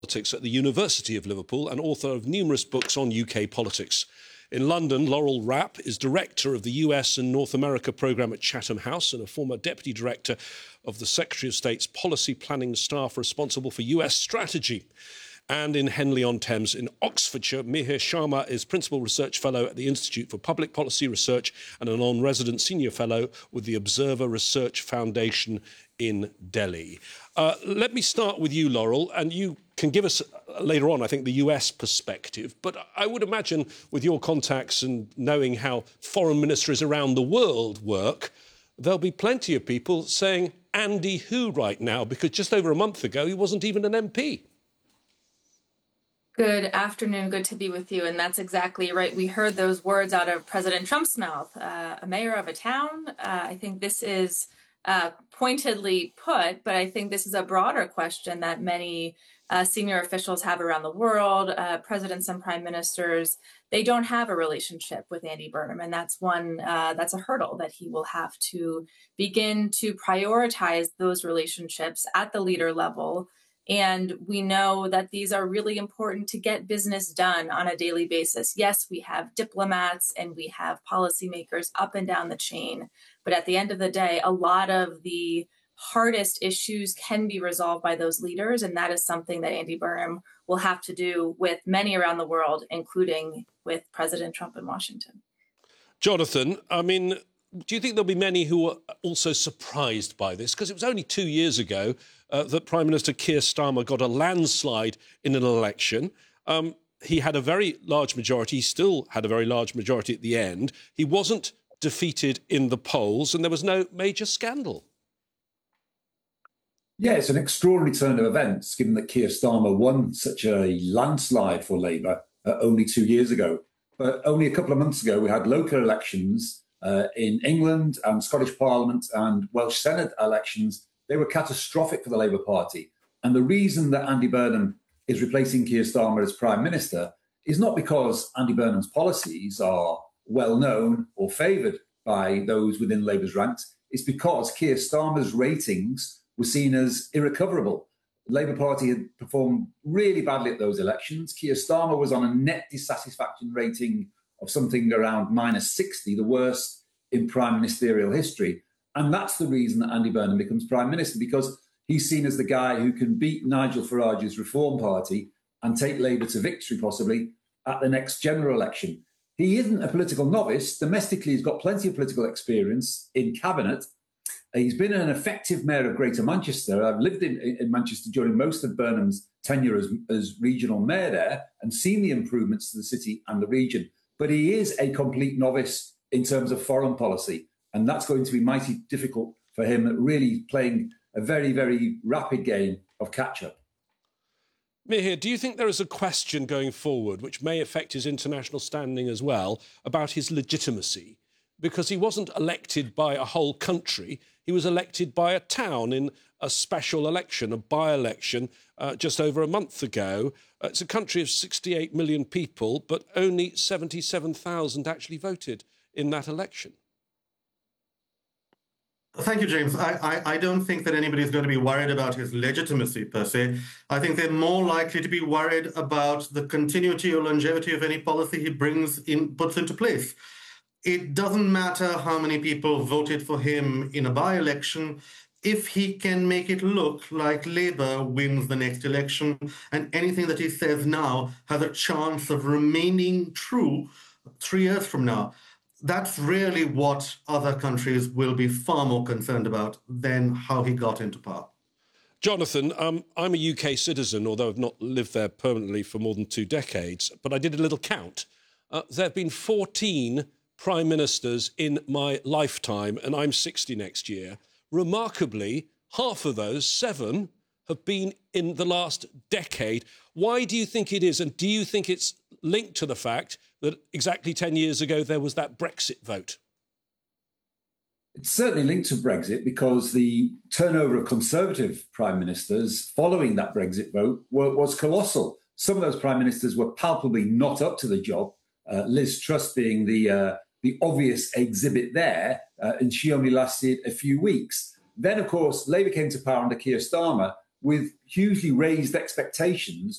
Politics at the University of Liverpool and author of numerous books on UK politics. In London, Laurel Rapp is director of the US and North America programme at Chatham House and a former deputy director of the Secretary of State's policy planning staff responsible for US strategy. And in Henley-on-Thames in Oxfordshire, Mihir Sharma is Principal Research Fellow at the Institute for Public Policy Research and a non-resident Senior Fellow with the Observer Research Foundation in Delhi. Let me start with you, Laurel, and you can give us later on, I think, the US perspective. But I would imagine with your contacts and knowing how foreign ministries around the world work, there'll be plenty of people saying Andy who right now, because just over a month ago, he wasn't even an MP. Good afternoon. Good to be with you. And that's exactly right. We heard those words out of President Trump's mouth, a mayor of a town. I think this is pointedly put, but I think this is a broader question that many senior officials have around the world. Presidents and prime ministers, they don't have a relationship with Andy Burnham. And that's a hurdle that he will have to begin to prioritize those relationships at the leader level. And we know that these are really important to get business done on a daily basis. Yes, we have diplomats and we have policymakers up and down the chain. But at the end of the day, a lot of the hardest issues can be resolved by those leaders. And that is something that Andy Burnham will have to do with many around the world, including with President Trump in Washington. Jonathan, I mean, do you think there'll be many who are also surprised by this? Because it was only 2 years ago that Prime Minister Keir Starmer got a landslide in an election. He had a very large majority. He still had a very large majority at the end. He wasn't defeated in the polls and there was no major scandal. Yeah, it's an extraordinary turn of events, given that Keir Starmer won such a landslide for Labour only 2 years ago. But only a couple of months ago, we had local elections in England and Scottish Parliament and Welsh Senate elections. They were catastrophic for the Labour Party. And the reason that Andy Burnham is replacing Keir Starmer as Prime Minister is not because Andy Burnham's policies are well known or favoured by those within Labour's ranks. It's because Keir Starmer's ratings were seen as irrecoverable. The Labour Party had performed really badly at those elections. Keir Starmer was on a net dissatisfaction rating of something around -60, the worst in prime ministerial history. And that's the reason that Andy Burnham becomes Prime Minister, because he's seen as the guy who can beat Nigel Farage's Reform Party and take Labour to victory, possibly, at the next general election. He isn't a political novice. Domestically, he's got plenty of political experience in cabinet. He's been an effective mayor of Greater Manchester. I've lived in Manchester during most of Burnham's tenure as regional mayor there and seen the improvements to the city and the region. But he is a complete novice in terms of foreign policy. And that's going to be mighty difficult for him, really playing a very, very rapid game of catch-up. Mihir, do you think there is a question going forward, which may affect his international standing as well, about his legitimacy? Because he wasn't elected by a whole country, he was elected by a town in a special election, a by-election, just over a month ago. It's a country of 68 million people, but only 77,000 actually voted in that election. Thank you, James. I don't think that anybody is going to be worried about his legitimacy, per se. I think they're more likely to be worried about the continuity or longevity of any policy he puts into place. It doesn't matter how many people voted for him in a by-election if he can make it look like Labour wins the next election and anything that he says now has a chance of remaining true 3 years from now. That's really what other countries will be far more concerned about than how he got into power. Jonathan, I'm a UK citizen, although I've not lived there permanently for more than 2 decades, but I did a little count. There have been 14 prime ministers in my lifetime, and I'm 60 next year. Remarkably, half of those, 7, have been in the last decade. Why do you think it is? And do you think it's linked to the fact that exactly 10 years ago there was that Brexit vote? It's certainly linked to Brexit because the turnover of Conservative prime ministers following that Brexit vote was colossal. Some of those prime ministers were palpably not up to the job, Liz Truss being the obvious exhibit there, and she only lasted a few weeks. Then, of course, Labour came to power under Keir Starmer with hugely raised expectations